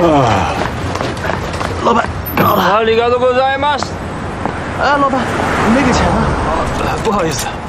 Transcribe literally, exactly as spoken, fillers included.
啊，老板，老板， ありがとうございます。 哎，老板，没给钱呢。 不好意思。